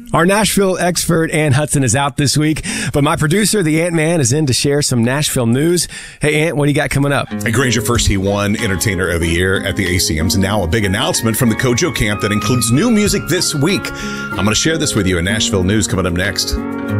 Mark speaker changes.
Speaker 1: Our Nashville expert, Ant Hudson, is out this week, but my producer, the Ant-Man, is in to share some Nashville news. Hey, Ant, what do you got coming up?
Speaker 2: At Granger First, he won Entertainer of the Year at the ACMs, and now a big announcement from the Kojo camp that includes new music this week. I'm going to share this with you in Nashville news coming up next.